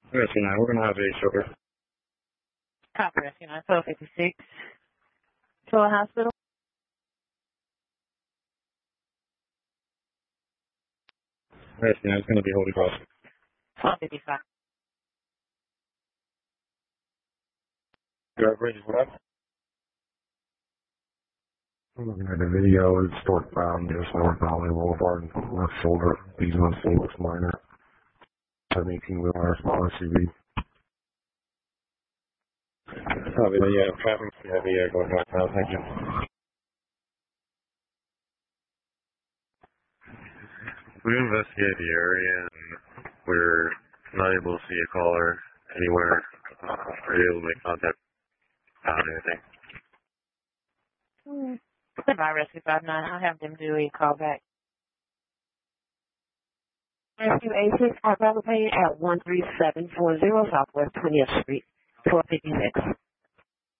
Rescue 9, we're going to have a shoulder. Copy, Rescue 9, 1256. To a hospital. Rescue 9 is going to be Holy Cross. 1255. Ready for that? I'm looking at the video. It's northbound, just north Valley Boulevard, left shoulder. These ones looks minor. 718-wheeler, small SUV. Copy, traffic heavy going northbound. Thank you. We investigated the area and we're not able to see a caller anywhere. Are you able to make contact about anything? Goodbye, Rescue 59. I'll have them do a call back. Rescue A6, I'd rather pay at 13740 Southwest 20th Street, 1256.